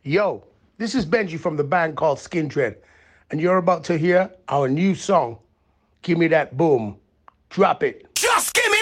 Yo, this is Benji from the band called Skin Dread, and you're about to hear our new song, Give Me That Boom. Drop it. Just give me